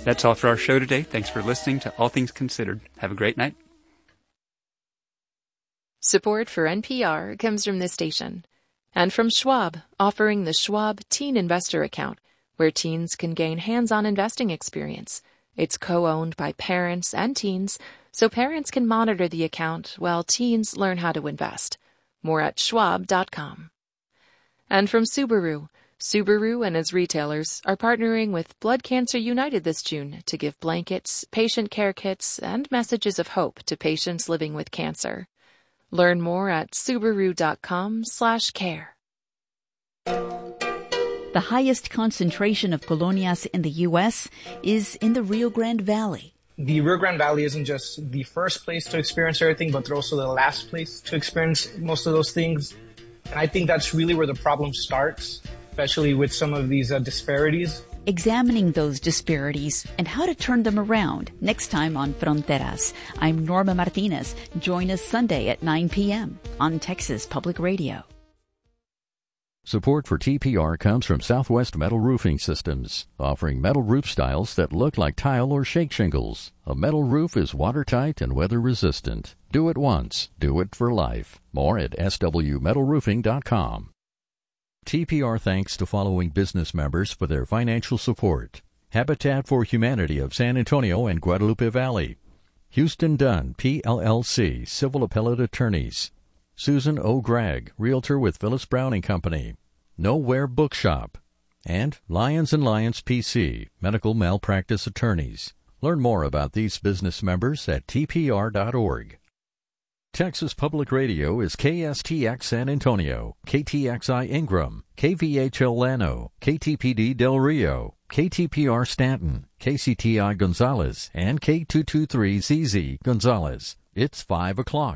That's all for our show today. Thanks for listening to All Things Considered. Have a great night. Support for NPR comes from this station and from Schwab, offering the Schwab Teen Investor Account, where teens can gain hands-on investing experience. It's co-owned by parents and teens, so parents can monitor the account while teens learn how to invest. More at schwab.com. And from Subaru. Subaru and its retailers are partnering with Blood Cancer United this June to give blankets, patient care kits, and messages of hope to patients living with cancer. Learn more at subaru.com/care. The highest concentration of colonias in the U.S. is in the Rio Grande Valley. The Rio Grande Valley isn't just the first place to experience everything, but they're also the last place to experience most of those things. And I think that's really where the problem starts, especially with some of these disparities. Examining those disparities and how to turn them around next time on Fronteras. I'm Norma Martinez. Join us Sunday at 9 p.m. on Texas Public Radio. Support for TPR comes from Southwest Metal Roofing Systems, offering metal roof styles that look like tile or shake shingles. A metal roof is watertight and weather-resistant. Do it once. Do it for life. More at swmetalroofing.com. TPR thanks to following business members for their financial support: Habitat for Humanity of San Antonio and Guadalupe Valley, Houston Dunn, PLLC, Civil Appellate Attorneys, Susan O. Gregg, Realtor with Phyllis Browning Company, Nowhere Bookshop, and Lyons & Lyons PC, Medical Malpractice Attorneys. Learn more about these business members at tpr.org. Texas Public Radio is KSTX San Antonio, KTXI Ingram, KVHL Llano, KTPD Del Rio, KTPR Stanton, KCTI Gonzales, and K223ZZ Gonzales. It's 5 o'clock.